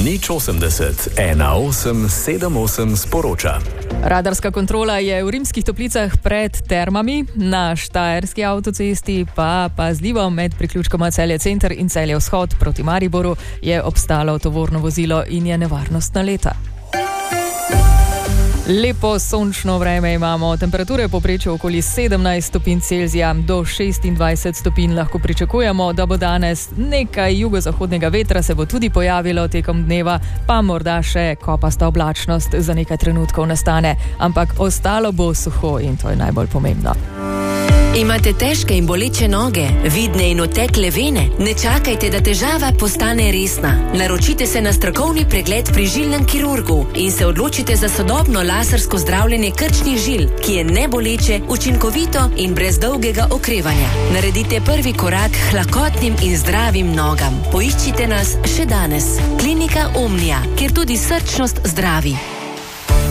Nič 80 1878 sporoča. Radarska kontrola je v Rimskih Toplicah pred termami, na Štajerski avtocesti pa pazljivo med priključkoma Celje Center in Celje Vzhod proti Mariboru je obstalo tovorno vozilo in je nevarnostna leta. Lepo sončno vreme imamo, temperature povprečju okoli 17 stopinj Celzija, do 26 stopinj lahko pričakujemo, da bo danes nekaj jugozahodnega vetra se bo tudi pojavilo tekom dneva, pa morda še kopasta oblačnost za nekaj trenutkov nastane, ampak ostalo bo suho in to je najbolj pomembno. Imate težke in boleče noge, vidne in otekle vene? Ne čakajte, da težava postane resna. Naročite se na strokovni pregled pri žilnem kirurgu in se odločite za sodobno lasersko zdravljenje krčnih žil, ki je neboleče, učinkovito in brez dolgega okrevanja. Naredite prvi korak k lahkotnim in zdravim nogam. Poiščite nas še danes. Klinika Omnia, kjer tudi srčnost zdravi.